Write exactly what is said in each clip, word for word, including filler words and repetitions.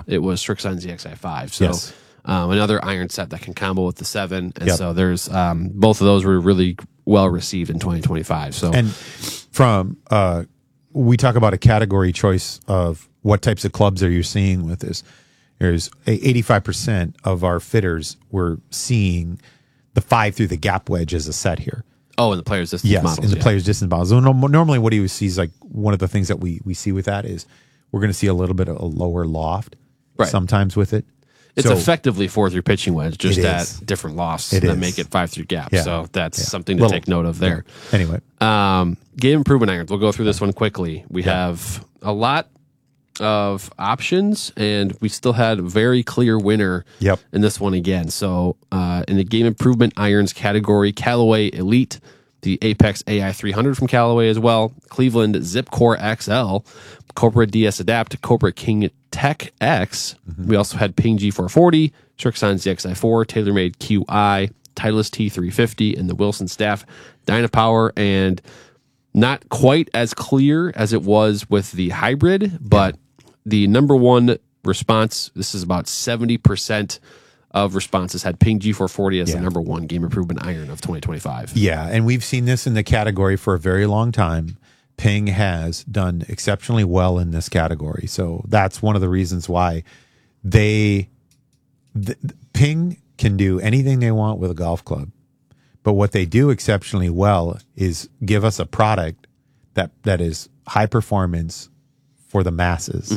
it was Srixon Z X I five. So Yes. um, another iron set that can combo with the seven. And Yep. so there's um, both of those were really well received in twenty twenty-five. So And from uh, we talk about a category choice of what types of clubs are you seeing with this. There's eighty-five percent of our fitters were seeing the five through the gap wedge as a set here. oh, and the players distance Yes, models. in the yeah. players distance models. So no- normally what you see is like one of the things that we, we see with that is we're going to see a little bit of a lower loft Right. sometimes with it. It's So- effectively four through pitching wedge, just It at is. different lofts It that is. make it five through gap. Yeah. So that's Yeah. something to Little- take note of there. Anyway, Um, game improvement irons. We'll go through this one quickly. We have a lot of options, and we still had a very clear winner Yep. in this one again. So uh, in the game improvement irons category, Callaway Elite, the Apex A I three hundred from Callaway as well, Cleveland Zipcore X L, Cobra D S Adapt, Cobra King Tech X. We also had Ping G four forty, Srixon Z X I four, TaylorMade Q I, Titleist T three fifty, and the Wilson Staff Dynapower. And not quite as clear as it was with the hybrid, but the number one response, this is about seventy percent of responses had Ping G four forty as Yeah. the number one game improvement iron of twenty twenty-five. yeah, and we've seen this in the category for a very long time. Ping has done exceptionally well in this category. So that's one of the reasons why they th- Ping can do anything they want with a golf club. But what they do exceptionally well is give us a product that that is high performance for the masses.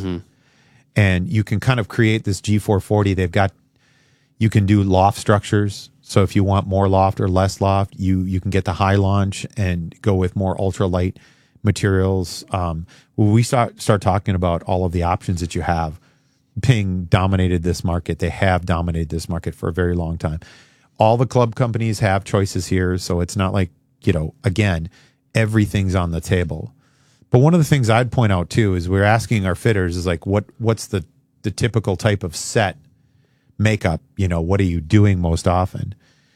And you can kind of create this G four forty. They've got you can do loft structures. So if you want more loft or less loft, you you can get the high launch and go with more ultralight materials. Um, when we start start talking about all of the options that you have, Ping dominated this market. They have dominated this market for a very long time. All the club companies have choices here, so it's not like, you know, again, everything's on the table. But one of the things I'd point out too is we're asking our fitters is like, what what's the the typical type of set makeup? You know, what are you doing most often?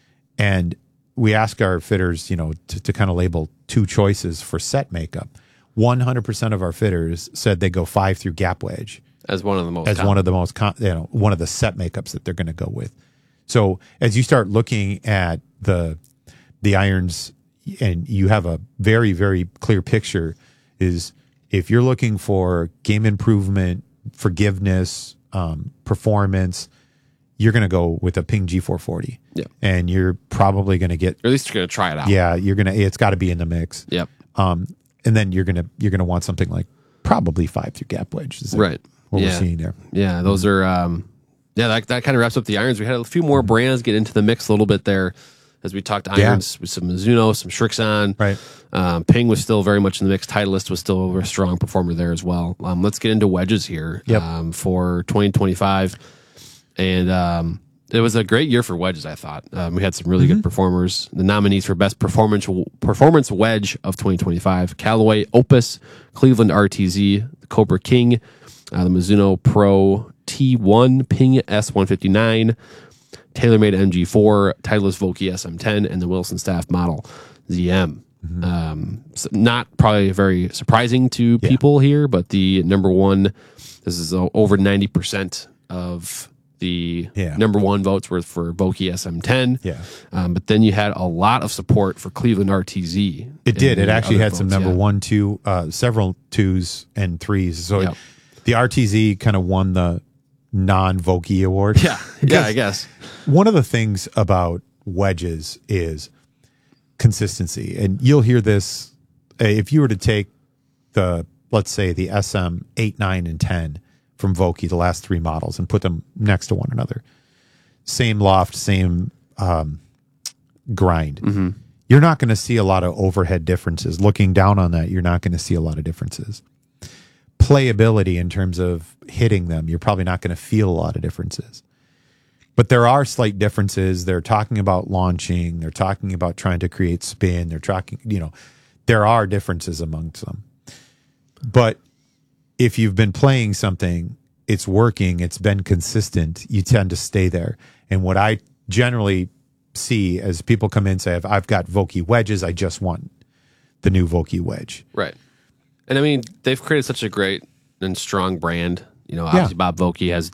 And we ask our fitters, you know, to, to kind of label two choices for set makeup. one hundred percent of our fitters said they go five through gap wedge As one of the most as common. one of the most, con- you know, one of the set makeups that they're going to go with. So as you start looking at the the irons, and you have a very very clear picture, is if you're looking for game improvement, forgiveness, um, performance, you're going to go with a Ping G four forty. Yeah. And you're probably going to get, Or at least you're going to try it out. yeah, you're going to, it's got to be in the mix. Yep. Um, and then you're going to, you're going to want something like probably five through gap wedge. Is Right. What yeah. we're seeing there. Yeah, those are, um, yeah, that, that kind of wraps up the irons. We had a few more brands get into the mix a little bit there as we talked irons with some Mizuno, some Srixon. Right. Um, Ping was still very much in the mix. Titleist was still a strong performer there as well. Um, let's get into wedges here Yep. um, for twenty twenty-five. And um, it was a great year for wedges, I thought. Um, we had some really good performers. The nominees for Best Performance Performance Wedge of twenty twenty-five, Callaway Opus, Cleveland R T Z, the Cobra King, uh, the Mizuno Pro T one, Ping S one fifty-nine, TaylorMade M G four, Titleist Vokey S M ten, and the Wilson Staff Model Z M. Um, so not probably very surprising to Yeah. people here, but the number one, this is uh, over ninety percent of the Yeah. number one votes were for Vokey S M ten. Yeah. Um, but then you had a lot of support for Cleveland R T Z. It did. in It the actually other had some votes, number yeah. one, two, uh, several twos and threes. So Yep. it, the R T Z kind of won the non-Vokey award. Yeah, yeah, I guess. One of the things about wedges is consistency. And you'll hear this uh, if you were to take the, let's say, the S M eight, nine, and ten from Vokey, the last three models, and put them next to one another. Same loft, same um, grind. Mm-hmm. You're not going to see a lot of overhead differences. Looking down on that, you're not going to see a lot of differences. Playability in terms of hitting them, you're probably not going to feel a lot of differences. But there are slight differences. They're talking about launching. They're talking about trying to create spin. They're talking, you know, there are differences amongst them. But if you've been playing something, it's working, it's been consistent, you tend to stay there. And what I generally see as people come in and say, I've, I've got Vokey wedges, I just want the new Vokey wedge. Right. And I mean, they've created such a great and strong brand. You know, obviously Bob Vokey has